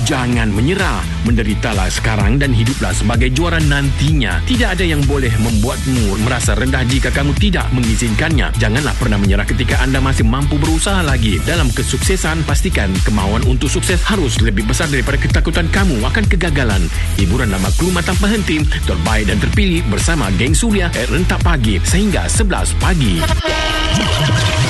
Jangan menyerah. Menderitalah sekarang dan hiduplah sebagai juara nantinya. Tidak ada yang boleh membuatmu merasa rendah jika kamu tidak mengizinkannya. Janganlah pernah menyerah ketika anda masih mampu berusaha lagi. Dalam kesuksesan, pastikan kemauan untuk sukses harus lebih besar daripada ketakutan kamu akan kegagalan. Hiburan dan maklumat tanpa henti, terbaik dan terpilih bersama Geng Suria Rentak Pagi sehingga 11 pagi.